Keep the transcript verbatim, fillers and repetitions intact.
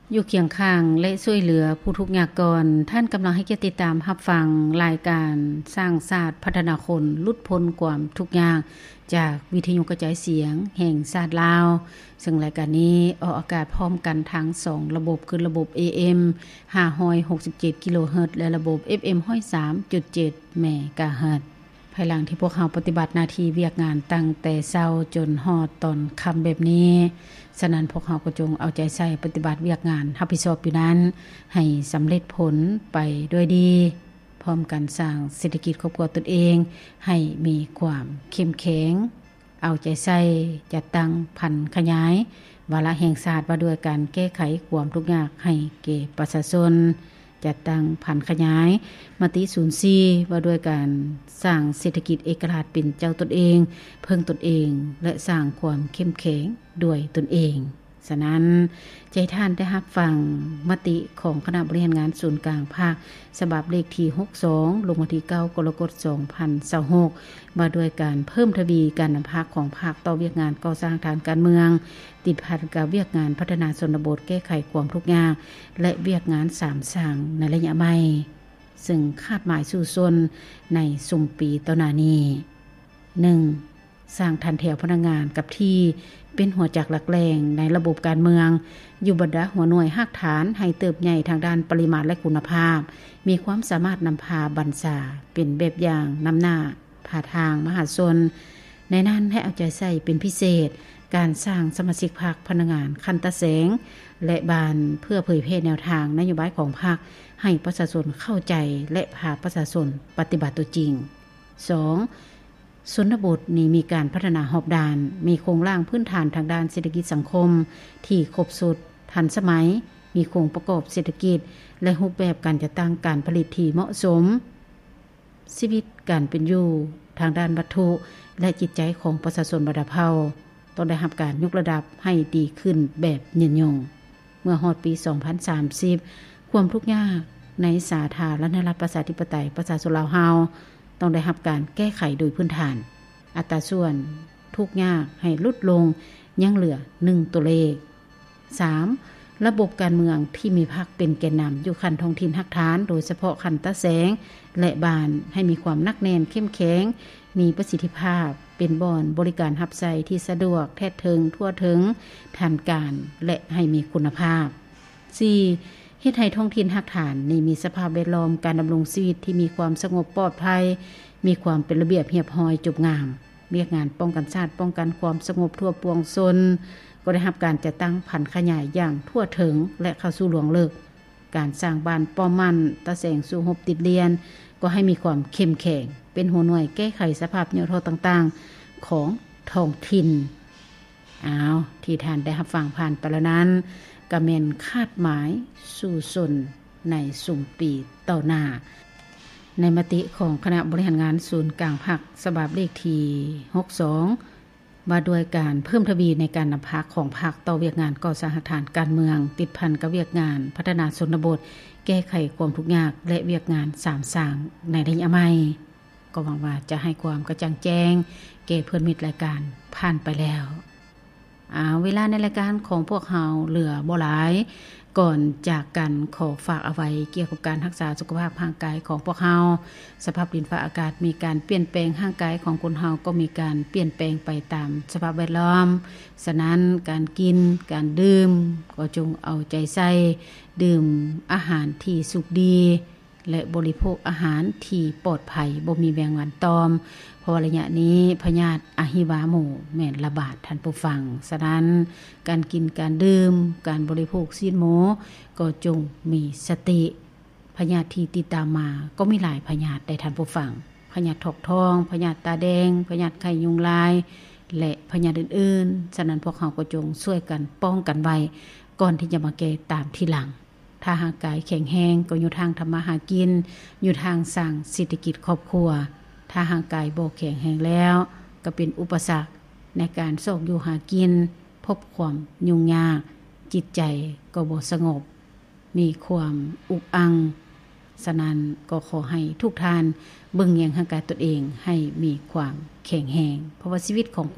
อยู่เคียงข้างและช่วยเหลือผู้ทุกข์ยากก่อนท่านกำลังให้เกียรติติดตามรับฟังรายการสร้างชาติพัฒนาคนหลุดพ้นความทุกข์ยากจากวิทยุกระจายเสียงแห่งชาติลาวซึ่งรายการนี้ออกอากาศพร้อมกันทั้งสองระบบคือระบบ เอ เอ็ม ห้าร้อยหกสิบเจ็ด กิโลเฮิรตซ์และระบบ เอฟ เอ็ม หนึ่งศูนย์สามจุดเจ็ด เมกะเฮิรตซ์ภายหลังที่พวกเขาปฏิบัติหน้าที่เวียกงานตั้งแต่เช้าจนฮอดตอนค่ำแบบนี้ฉะนั้นพวกเขาก็จงเอาใจใส่ปฏิบัติเวียกงานรับผิดชอบอยู่นั้นให้สำเร็จผลไปด้วยดีพร้อมกันสร้างเศรษฐกิจครอบครัวตนเองให้มีความเข้มแข็งเอาใจใส่จัดตั้งพันขยายวาระแห่งชาติว่าด้วยการแก้ไขความทุกข์ยากให้แก่ประชาชนจัดตั้งพันขยายมติศูนย์สี่ว่าด้วยการสร้างเศรษฐกิจเอกราชเป็นเจ้าตนเองเพิ่งตนเองและสร้างความเข้มแข็งด้วยตนเองฉะนั้นใจท่านได้รับฟังมติของคณะบริหารงานศูนย์กลางภาคฉบับเลขที่หกสิบสองลงวันที่เก้ากรกฎาคมสองพันยี่สิบหกว่าด้วยการเพิ่มทวีการนำภาคของภาคต่อเวียกงานก่อสร้างทางการเมืองติดพันกับเวียกงานพัฒนาชนบทแก้ไขความทุกข์ยากและเวียกงานสามสั่งในระยะใหม่ซึ่งคาดหมายสู่ชนในสุ่มปีต่อหน้านี้ หนึ่ง. สร้างทันแถวพนักงานกับที่เป็นหัวจักหลักแรงในระบบการเมืองอยู่บรรดาหัวหน่วยหักฐานให้เติบใหญ่ทางด้านปริมาณและคุณภาพมีความสามารถนำพาบรรษาเป็นแบบอย่างนำหน้าพาทางมหาชนในนั้นให้เอาใจใส่เป็นพิเศษการสร้างสมาชิกพรรคพนักงานคันตะแสงและบานเพื่อเผยแพร่แนวทางนโยบายของพรรคให้ประชาชนเข้าใจและพาประชาชนปฏิบัติตัวจริง สองชนบทนี้มีการพัฒนาหอบด้านมีโครงร่างพื้นฐานทางด้านเศรษฐกิจสังคมที่ครบสุดทันสมัยมีโครงประกอบเศรษฐกิจและรูปแบบการจัดตั้งการผลิตที่เหมาะสมชีวิตการเป็นอยู่ทางด้านวัตถุและจิตใจของประชาชนบรรดาเผ่าต้องได้รับการยกระดับให้ดีขึ้นแบบยืนยงเมื่อฮอดปีสองพันสามสิบความทุกข์ยากในสาธารณรัฐประชาธิปไตยประชาชนลาวเฮาต้องได้รับการแก้ไขโดยพื้นฐานอัตราส่วนทุกข์ยากให้ลดลงยังเหลือหนึ่งตัวเลข สาม. ระบบการเมืองที่มีพรรคเป็นแกนนำอยู่คันท้องถิ่นหักฐานโดยเฉพาะคันตะแสงและบานให้มีความนักแน่นเข้มแข็งมีประสิทธิภาพเป็นบ่อนบริการรับใช้ที่สะดวกแท้ถึงทั่วถึงทันการและให้มีคุณภาพ สี่. เฮ็ดให้ท้องถิ่นหักฐานนี่มีสภาพแวดล้อมการดำรงชีวิตที่มีความสงบปลอดภัยมีความเป็นระเบียบเรียบร้อยจบงามเรียกงานป้องกันชาติป้องกันความสงบทั่วปวงชนก็ได้รับการจัดตั้งพันขยายอย่างทั่วถึงและเข้าสู่หลวงเลิกการสร้างบ้านป้อมมั่นตะแสงสู่หบติดเรียนก็ให้มีความเข้มแข็งเป็นหัวหน่วยแก้ไขสภาพแนวโทษต่างๆของท้องถิ่นอ้าวที่ท่านได้รับฟังผ่านไปแล้วนั้นก็แม่นคาดหมายสู่ชนในสุ่มปีต่อหน้าในมติของคณะบริหารงานศูนย์กลางภาคฉบับเลขที่หกสิบสองว่าด้วยการเพิ่มทวีในการนำภาคของภาคต่อเวียกงานก่อสร้างฐานการเมืองติดพันกับเวียกงานพัฒนาชนบทแก้ไขความทุกข์ยากและเวียกงานสามสร้างในระยะใหม่ก็หวังว่าจะให้ความกระจ่างแจ้งแก่เพื่อนมิตรรายการผ่านไปแล้วอ่าเวลาในรายการของพวกเฮาเหลือบ่หลายก่อนจากกันขอฝากเอาไว้เกี่ยวกับการรักษาสุขภาพร่างกายของพวกเฮาสภาพดินฟ้าอากาศมีการเปลี่ยนแปลงร่างกายของคนเฮาก็มีการเปลี่ยนแปลงไปตามสภาพแวดล้อมฉะนั้นการกินการดื่มก็จงเอาใจใส่ดื่มอาหารที่สุกดีและบริโภคอาหารที่ปลอดภัยบ่มีแมงวันตอมเพราะระยะนี้พยาธิอะฮิวาหมู่แม่นระบาดท่านผู้ฟังฉะนั้นการกินการดื่มการบริโภคซีนหมูก็จงมีสติพยาธิที่ติดตามมาก็มีหลายพยาธิได้ท่านผู้ฟังพยาธิถกท้องพยาธิตาแดงพยาธิไข้ยุงลายและพยาธิอื่นๆฉะนั้นพวกเขาก็จงช่วยกันป้องกันไว้ก่อนที่จะมาแก้ตามทีหลังถ้าร่างกายแข็งแรงก็อยู่ทางทำมาหากินอยู่ทางสร้างเศรษฐกิจครอบครัวถ้าร่างกายบ่แข็งแรงแล้วก็เป็นอุปสรรคในการสอกอยู่หากินพบความยุ่งยากจิตใจก็บ่สงบมีความอุกอังฉะนั้นก็ขอให้ทุกท่านเบิ่งแยงร่างกายตนเองให้มีความแข็งแรงเพราะว่าชีวิตของ